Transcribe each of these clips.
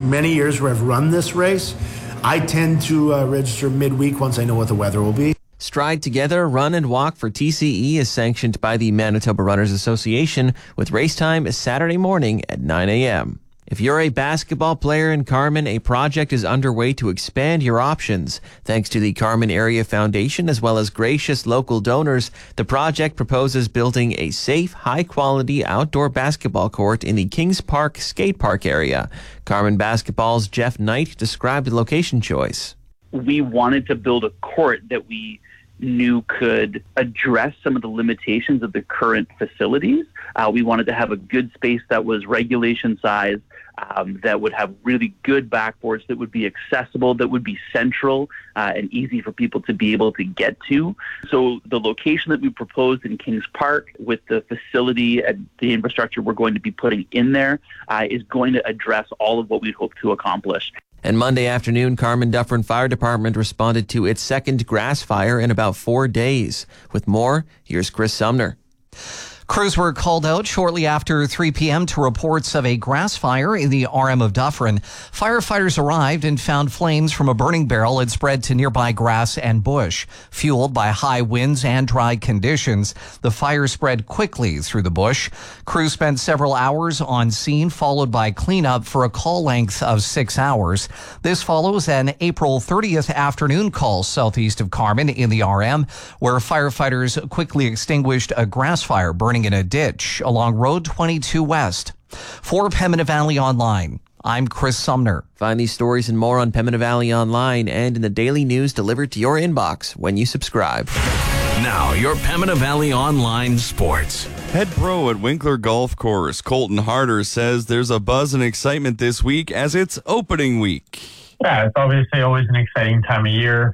many years where I've run this race, I tend to register midweek once I know what the weather will be. Stride Together Run and Walk for TCE is sanctioned by the Manitoba Runners Association with race time Saturday morning at 9 a.m. If you're a basketball player in Carman, a project is underway to expand your options. Thanks to the Carman Area Foundation as well as gracious local donors, the project proposes building a safe, high-quality outdoor basketball court in the Kings Park skate park area. Carman Basketball's Jeff Knight described the location choice. We wanted to build a court that we knew could address some of the limitations of the current facilities. We wanted to have a good space that was regulation size, that would have really good backboards, that would be accessible, that would be central and easy for people to be able to get to. So the location that we proposed in Kings Park with the facility and the infrastructure we're going to be putting in there is going to address all of what we hope to accomplish. And Monday afternoon, Carman Dufferin Fire Department responded to its second grass fire in about 4 days. With more, here's Chris Sumner. Crews were called out shortly after 3 p.m. to reports of a grass fire in the RM of Dufferin. Firefighters arrived and found flames from a burning barrel had spread to nearby grass and bush. Fueled by high winds and dry conditions, the fire spread quickly through the bush. Crews spent several hours on scene, followed by cleanup for a call length of 6 hours. This follows an April 30th afternoon call southeast of Carman in the RM, where firefighters quickly extinguished a grass fire burning in a ditch along Road 22 West. For Pembina Valley Online, I'm Chris Sumner. Find these stories and more on Pembina Valley Online and in the daily news delivered to your inbox when you subscribe. Now, your Pembina Valley Online sports. Head pro at Winkler Golf Course, Colton Harder, says there's a buzz and excitement this week as it's opening week. Yeah, it's obviously always an exciting time of year.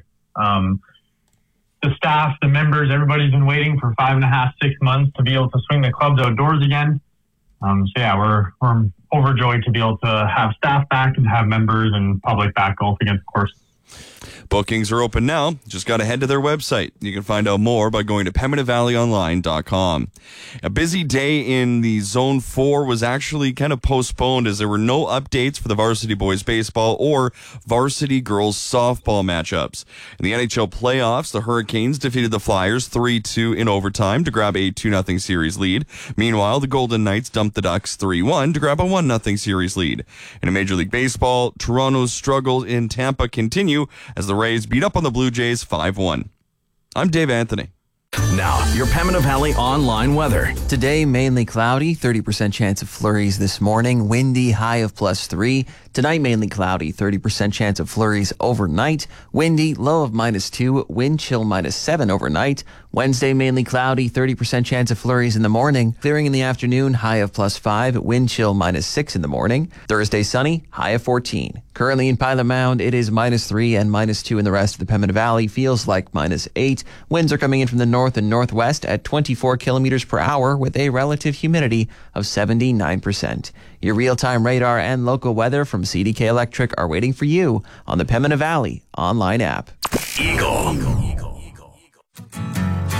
The staff, the members, everybody's been waiting for 5.5, 6 months to be able to swing the clubs outdoors again. We're overjoyed to be able to have staff back and have members and public back golf against the course. Bookings are open now. Just got to head to their website. You can find out more by going to PembinaValleyOnline.com. A busy day in the Zone 4 was actually kind of postponed as there were no updates for the varsity boys baseball or varsity girls softball matchups. In the NHL playoffs, the Hurricanes defeated the Flyers 3-2 in overtime to grab a 2-0 series lead. Meanwhile, the Golden Knights dumped the Ducks 3-1 to grab a 1-0 series lead. In Major League Baseball, Toronto's struggles in Tampa continue as the Rays beat up on the Blue Jays 5-1. I'm Dave Anthony. Now, your Pembina Valley Online weather. Today, mainly cloudy, 30% chance of flurries this morning, windy, high of +3. Tonight, mainly cloudy, 30% chance of flurries overnight, windy, low of -2, wind chill -7 overnight. Wednesday, mainly cloudy, 30% chance of flurries in the morning, clearing in the afternoon, high of +5, wind chill -6 in the morning. Thursday, sunny, high of 14. Currently in Pilot Mound, it is -3 and -2 in the rest of the Pembina Valley, feels like -8. Winds are coming in from the north and northwest at 24 kilometers per hour with a relative humidity of 79%. Your real-time radar and local weather from CDK Electric are waiting for you on the Pembina Valley online app. Eagle.